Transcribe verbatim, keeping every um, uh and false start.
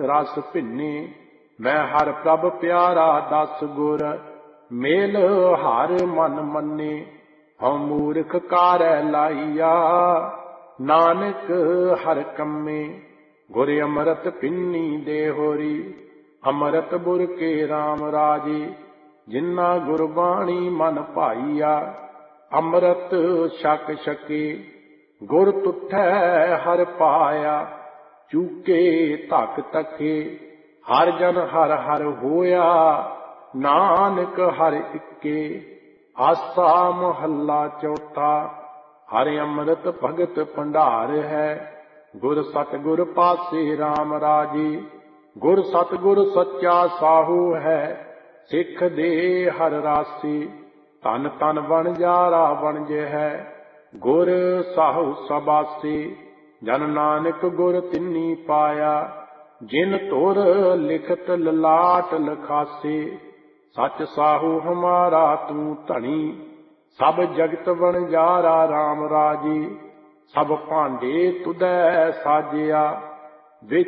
रस भिन्ने। मैं हर प्रभ प्यारा दस गुर, मेल हर मन मन्ने। हम मूर्ख कारੈ लाइया, नानक हर कम्मे। गुर अमृत पिन्नी दे होरी, अमृत बुर के राम राजे। जिन्ना गुरबाणी मन भाईया, अमृत छक छके। गुर तुठै हर पाया, चूके धक तके। हर जन हर हर होया, नानक हर इक्के। आसा महला चौथा। हर अमृत भगत भंडार है, गुर सतगुर पासे राम राजे। गुर सतगुर सच्चा साहू है, सिख दे हर रासे। तन तन बन जारा बनज है, गुर साहू सबासे। जन नानक गुर तिन्नी पाया, जिन तुर लिखत ललाट लखासे। सच साहू हमारा तू धनी, सब जगत बन जारा राम राजे। सब भांडे तुदै साजिया,